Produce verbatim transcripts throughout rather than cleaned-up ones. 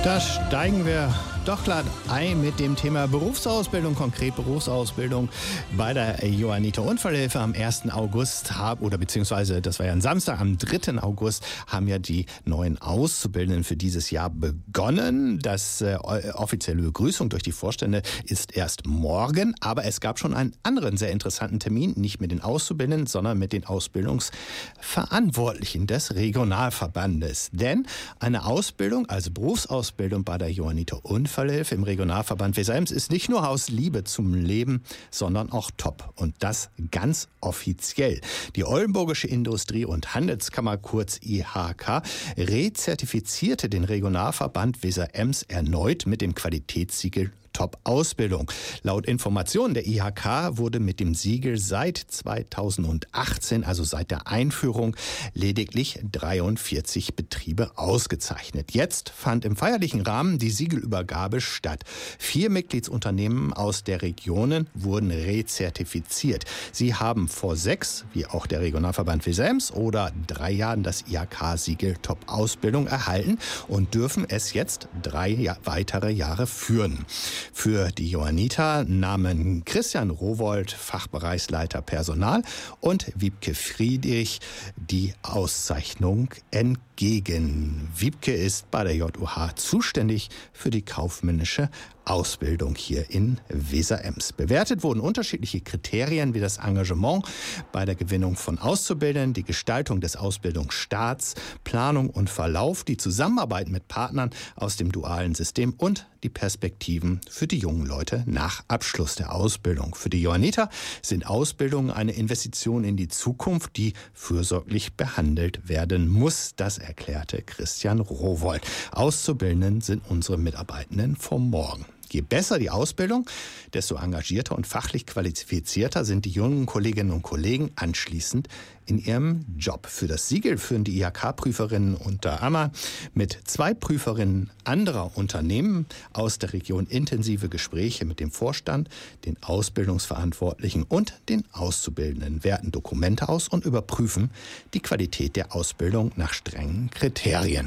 Da steigen wir doch glatt ein mit dem Thema Berufsausbildung, konkret Berufsausbildung bei der Johanniter Unfallhilfe am ersten August oder beziehungsweise das war ja ein Samstag, am dritten August haben ja die neuen Auszubildenden für dieses Jahr begonnen. Das äh, offizielle Begrüßung durch die Vorstände ist erst morgen, aber es gab schon einen anderen sehr interessanten Termin, nicht mit den Auszubildenden, sondern mit den Ausbildungsverantwortlichen des Regionalverbandes. Denn eine Ausbildung, also Berufsausbildung bei der Johanniter Unfallhilfe im Regionalverband Weser-Ems ist nicht nur aus Liebe zum Leben, sondern auch top. Und das ganz offiziell. Die Oldenburgische Industrie- und Handelskammer, kurz I H K, rezertifizierte den Regionalverband Weser-Ems erneut mit dem Qualitätssiegel Top-Ausbildung. Laut Informationen der I H K wurde mit dem Siegel seit zweitausendachtzehn, also seit der Einführung, lediglich dreiundvierzig Betriebe ausgezeichnet. Jetzt fand im feierlichen Rahmen die Siegelübergabe statt. Vier Mitgliedsunternehmen aus der Regionen wurden rezertifiziert. Sie haben vor sechs, wie auch der Regionalverband Weser-Ems, oder drei Jahren das I H K-Siegel Top-Ausbildung erhalten und dürfen es jetzt drei weitere Jahre führen. Für die Johanniter nahmen Christian Rowold, Fachbereichsleiter Personal, und Wiebke Friedrich die Auszeichnung entgegen. Wiebke ist bei der J U H zuständig für die kaufmännische Ausbildung hier in Weser-Ems. Bewertet wurden unterschiedliche Kriterien wie das Engagement bei der Gewinnung von Auszubildenden, die Gestaltung des Ausbildungsstarts, Planung und Verlauf, die Zusammenarbeit mit Partnern aus dem dualen System und die Perspektiven für die jungen Leute nach Abschluss der Ausbildung. Für die Johanniter sind Ausbildungen eine Investition in die Zukunft, die fürsorglich behandelt werden muss. Das erklärte Christian Rowold. Auszubildenden sind unsere Mitarbeitenden vom Morgen. Je besser die Ausbildung, desto engagierter und fachlich qualifizierter sind die jungen Kolleginnen und Kollegen anschließend in ihrem Job. Für das Siegel führen die I H K-Prüferinnen unter anderem mit zwei Prüferinnen anderer Unternehmen aus der Region intensive Gespräche mit dem Vorstand, den Ausbildungsverantwortlichen und den Auszubildenden, werten Dokumente aus und überprüfen die Qualität der Ausbildung nach strengen Kriterien.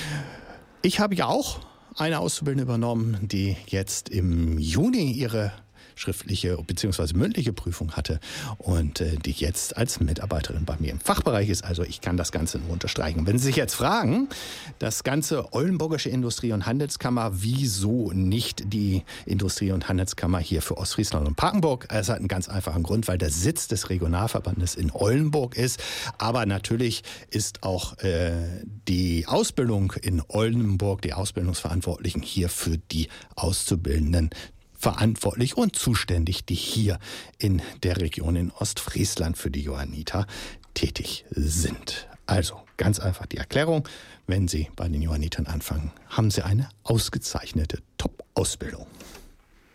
Ich habe ja auch eine Auszubildende übernommen, die jetzt im Juni ihre schriftliche bzw. mündliche Prüfung hatte und äh, die jetzt als Mitarbeiterin bei mir im Fachbereich ist. Also ich kann das Ganze nur unterstreichen. Wenn Sie sich jetzt fragen, das ganze Oldenburgische Industrie- und Handelskammer, wieso nicht die Industrie- und Handelskammer hier für Ostfriesland und Papenburg? Es hat einen ganz einfachen Grund, weil der Sitz des Regionalverbandes in Oldenburg ist. Aber natürlich ist auch äh, die Ausbildung in Oldenburg, die Ausbildungsverantwortlichen hier für die Auszubildenden verantwortlich und zuständig, die hier in der Region in Ostfriesland für die Johanniter tätig sind. Also ganz einfach die Erklärung, wenn Sie bei den Johannitern anfangen, haben Sie eine ausgezeichnete Top-Ausbildung.